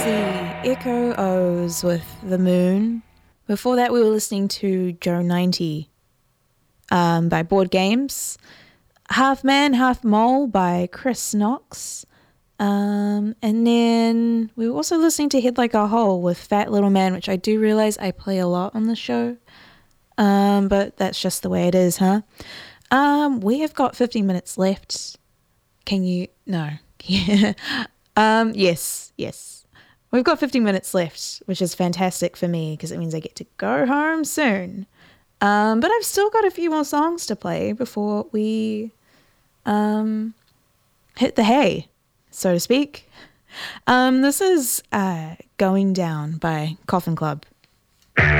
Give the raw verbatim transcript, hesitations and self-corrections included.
Echo O's with The Moon. Before that, we were listening to Joe ninety um, by Board Games. Half Man, Half Mole by Chris Knox. Um, and then we were also listening to Head Like a Hole with Fat Little Man, which I do realize I play a lot on the show. Um, but that's just the way it is, huh? Um, we have got fifteen minutes left. Can you? No. Yeah. um, yes, yes. We've got fifteen minutes left, which is fantastic for me because it means I get to go home soon. Um, but I've still got a few more songs to play before we um, hit the hay, so to speak. Um, this is uh, Going Down by Coffin Club.